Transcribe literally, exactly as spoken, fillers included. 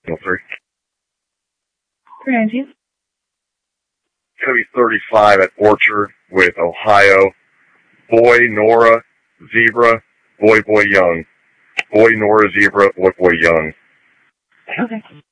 three. three nineteen. Gonna be thirty-five at Orchard with Ohio. Boy, Nora, Zebra, Boy, Boy, Young. Boy, Nora, Zebra, Boy, Boy, Young. Okay.